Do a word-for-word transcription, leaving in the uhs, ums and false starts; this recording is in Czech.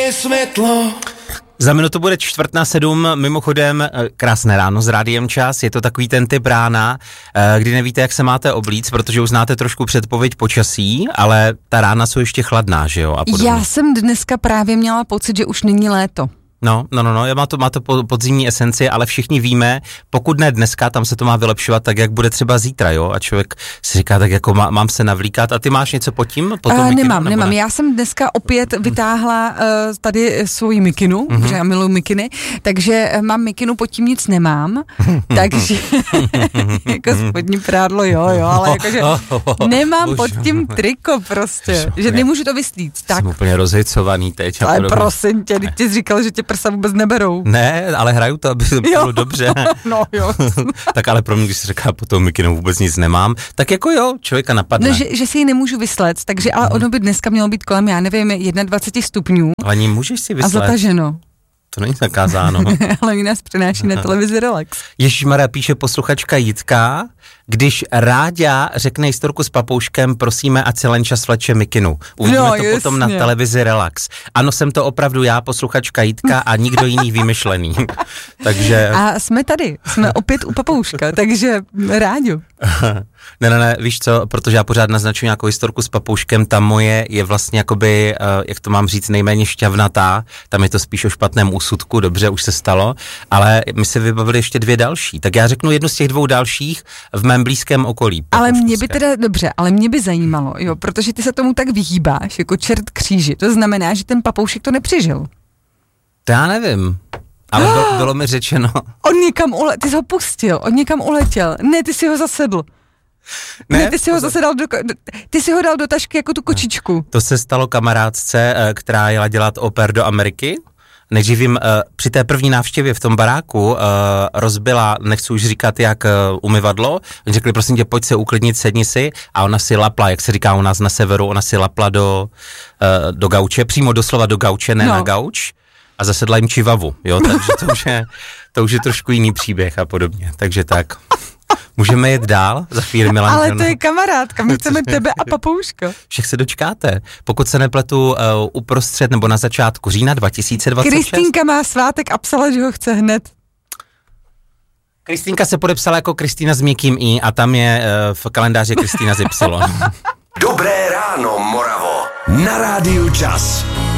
je světlo. Za minutu bude čtvrt na sedm, mimochodem krásné ráno s Rádiem Čas, je to takový ten typ rána, kdy nevíte, jak se máte oblíct, protože už znáte trošku předpověď počasí, ale ta rána jsou ještě chladná, že jo? A Já jsem dneska právě měla pocit, že už není léto. No, no, no, no, má to, má to podzimní esenci, ale všichni víme, pokud ne dneska, tam se to má vylepšovat tak, jak bude třeba zítra, jo, a člověk si říká, tak jako má, mám se navlíkat, a ty máš něco pod tím? Pod uh, mikinu, nemám, nemám, ne? Já jsem dneska opět vytáhla uh, tady svoji mikinu, mm-hmm. protože já miluji mikiny, takže mám mikinu, pod tím nic nemám, takže jako spodní prádlo, jo, jo, ale jakože nemám pod tím triko prostě, že nemůžu to vyslít. Tak. Jsem úplně rozhejcovaný teď. Ale prosím tě, ty jsi říkal, že tě prsa vůbec neberou. Ne, ale hraju to, aby to bylo dobře. No jo. Tak ale pro mě, když se říká, po tom mikinou vůbec nic nemám, tak jako jo, člověka napadne. No, že, že si ji nemůžu vyslet, takže ale ono by dneska mělo být kolem, já nevím, dvacet jedna stupňů. Ale ní můžeš si vyslet. A zataženo. To není zakázáno. Ale mi nás přenáší na televizi Relax. Ježišmarja, píše posluchačka Jitka, když Ráďa řekne historku s papouškem, prosíme, ať se len čas vleče mikinu. Uvidíme no, to jasně. potom na televizi Relax. Ano, jsem to opravdu já, posluchačka Jitka, a nikdo jiný vymyšlený. Takže... A jsme tady, jsme opět u papouška, takže Ráďu. Ne, ne, ne, víš co, protože já pořád naznačuji nějakou historku s papouškem, ta moje je vlastně jakoby, jak to mám říct, nejméně šťavnatá, tam je to spíš o špatném úsudku, dobře, už se stalo, ale my se vybavili ještě dvě další, tak já řeknu jednu z těch dvou dalších v mém blízkém okolí. Ale mě by teda, dobře, ale mě by zajímalo, jo, protože ty se tomu tak vyhýbáš, jako čert kříži, to znamená, že ten papoušek to nepřežil. To já nevím. Ale bylo, bylo mi řečeno. On někam ule, ty jsi ho pustil, on někam uletěl. Ne, ty si ho zasedl. Ne, ne ty si ho zase dal do, ty si ho dal do tašky jako tu kočičku. To se stalo kamarádce, která jela dělat oper do Ameriky. Nejdřív jim uh, při té první návštěvě v tom baráku uh, rozbila, nechci už říkat jak uh, umyvadlo, oni řekli, prosím tě, pojď se uklidnit, sedni si, a ona si lapla, jak se říká u nás na severu, ona si lapla do, uh, do gauče, přímo doslova do gauče, ne no. na gauč, a zasedla jim čivavu, jo, takže to už je, to už je trošku jiný příběh a podobně, takže tak. Můžeme jet dál za chvíli, Milan. Ale to je kamarádka, my chceme tebe a papouška. Všech se dočkáte. Pokud se nepletu uh, uprostřed nebo na začátku října dva tisíce dvacet šest. Kristýnka má svátek a psala, že ho chce hned. Kristýnka se podepsala jako Kristýna s měkkým i a tam je uh, v kalendáři Kristýna z Y. Dobré ráno, Moravo. Na Rádiu Čas.